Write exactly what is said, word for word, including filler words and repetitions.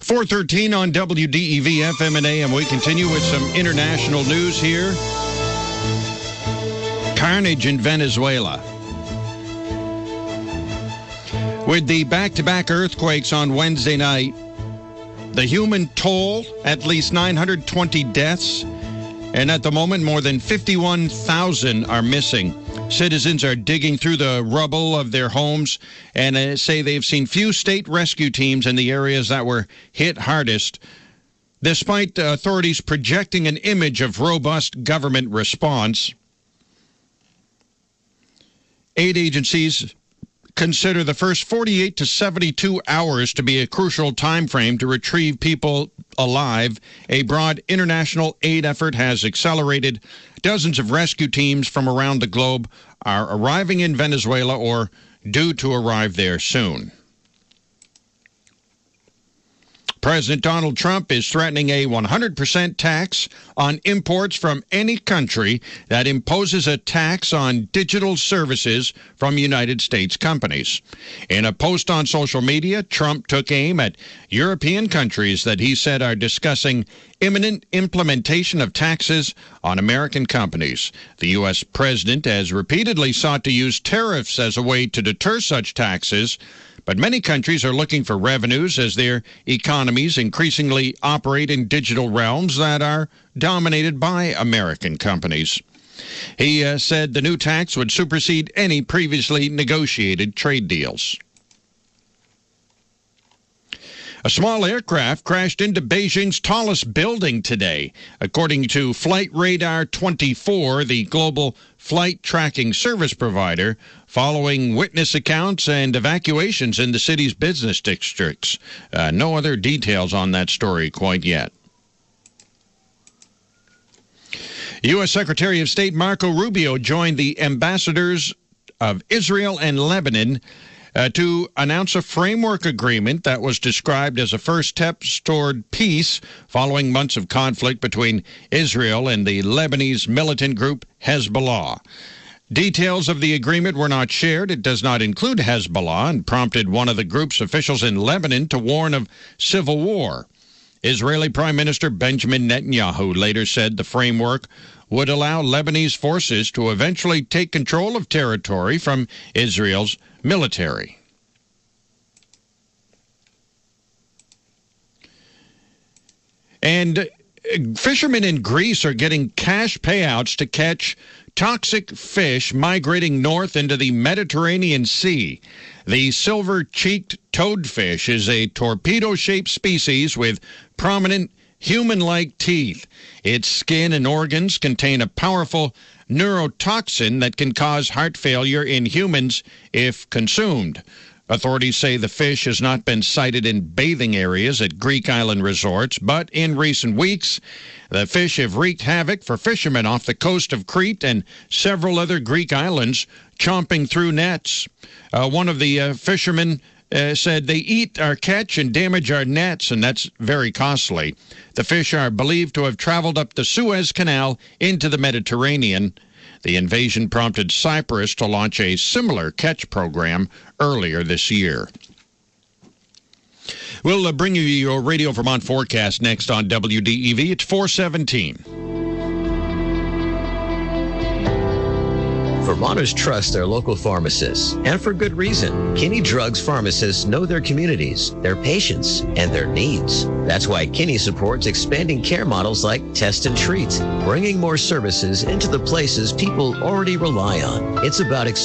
four thirteen on W D E V F M and A M. We continue with some international news here. Carnage in Venezuela. With the back-to-back earthquakes on Wednesday night, the human toll, at least nine hundred twenty deaths, and at the moment, more than fifty-one thousand are missing. Citizens are digging through the rubble of their homes and uh, say they've seen few state rescue teams in the areas that were hit hardest, despite uh, authorities projecting an image of robust government response. Aid agencies consider the first forty-eight to seventy-two hours to be a crucial time frame to retrieve people alive. A broad international aid effort has accelerated. Dozens of rescue teams from around the globe are arriving in Venezuela or due to arrive there soon. President Donald Trump is threatening a one hundred percent tax on imports from any country that imposes a tax on digital services from United States companies. In a post on social media, Trump took aim at European countries that he said are discussing imminent implementation of taxes on American companies. The U S president has repeatedly sought to use tariffs as a way to deter such taxes, but many countries are looking for revenues as their economies increasingly operate in digital realms that are dominated by American companies. He uh, said the new tax would supersede any previously negotiated trade deals. A small aircraft crashed into Beijing's tallest building today, according to Flight Radar twenty-four, the global flight tracking service provider, following witness accounts and evacuations in the city's business districts. Uh, no other details on that story quite yet. U S. Secretary of State Marco Rubio joined the ambassadors of Israel and Lebanon Uh, to announce a framework agreement that was described as a first step toward peace following months of conflict between Israel and the Lebanese militant group Hezbollah. Details of the agreement were not shared. It does not include Hezbollah and prompted one of the group's officials in Lebanon to warn of civil war. Israeli Prime Minister Benjamin Netanyahu later said the framework would allow Lebanese forces to eventually take control of territory from Israel's military. And fishermen in Greece are getting cash payouts to catch toxic fish migrating north into the Mediterranean Sea. The silver-cheeked toadfish is a torpedo-shaped species with prominent human-like teeth. Its skin and organs contain a powerful neurotoxin that can cause heart failure in humans if consumed. Authorities say the fish has not been sighted in bathing areas at Greek island resorts, but in recent weeks, the fish have wreaked havoc for fishermen off the coast of Crete and several other Greek islands, chomping through nets. Uh, one of the uh, fishermen uh, said they eat our catch and damage our nets, and that's very costly. The fish are believed to have traveled up the Suez Canal into the Mediterranean. The invasion prompted Cyprus to launch a similar catch program earlier this year. We'll uh, bring you your Radio Vermont forecast next on W D E V. It's four seventeen. Vermonters trust their local pharmacists, and for good reason. Kinney Drugs pharmacists know their communities, their patients, and their needs. That's why Kinney supports expanding care models like Test and Treat, bringing more services into the places people already rely on. It's about